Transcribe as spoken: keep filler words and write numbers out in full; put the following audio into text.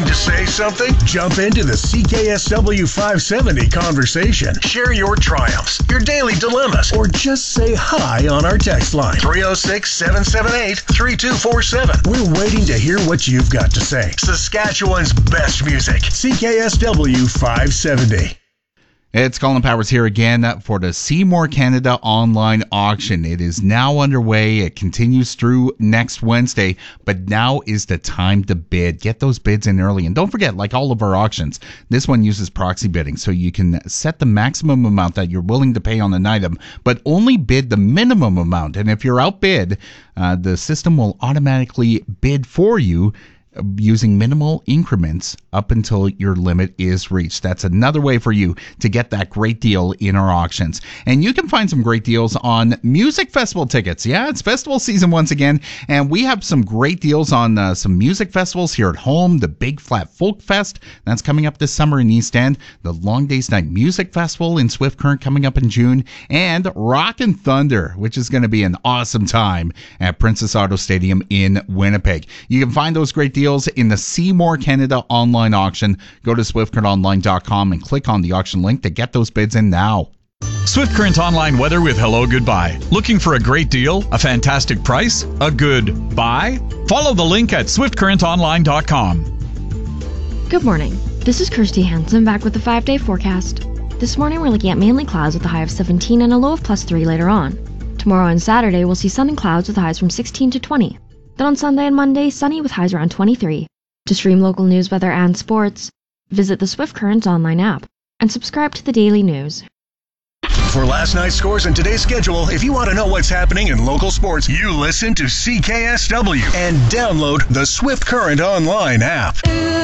to say something? Jump into the C K S W five seventy conversation. Share your triumphs, your daily dilemmas, or just say hi on our text line. three oh six, seven seven eight, three two four seven. We're waiting to hear what you've got to say. Saskatchewan's best music. C K S W five seventy. It's Colin Powers here again for the Seymour Canada online auction. It is now underway. It continues through next Wednesday, but now is the time to bid. Get those bids in early. And don't forget, like all of our auctions, this one uses proxy bidding, so you can set the maximum amount that you're willing to pay on an item, but only bid the minimum amount. And if you're outbid, uh, the system will automatically bid for you using minimal increments up until your limit is reached. That's another way for you to get that great deal in our auctions. And you can find some great deals on music festival tickets. Yeah, it's festival season once again, and we have some great deals on uh, some music festivals here at home. The Big Flat Folk Fest, that's coming up this summer in East End. The Long Days Night Music Festival in Swift Current coming up in June. And Rock and Thunder, which is going to be an awesome time at Princess Auto Stadium in Winnipeg. You can find those great deals deals in the Seymour Canada online auction. Go to swift current online dot com and click on the auction link to get those bids in now. Swift Current Online weather with Hello Goodbye. Looking for a great deal, a fantastic price, a good buy? Follow the link at swift current online dot com. Good morning. This is Kirsty Hansen back with the five-day forecast. This morning we're looking at mainly clouds with a high of seventeen and a low of plus three later on. Tomorrow and Saturday we'll see sun and clouds with highs from sixteen to twenty. Then on Sunday and Monday, sunny with highs around twenty-three. To stream local news, weather, and sports, visit the Swift Current online app and subscribe to the daily news. For last night's scores and today's schedule, if you want to know what's happening in local sports, you listen to C K S W and download the Swift Current online app.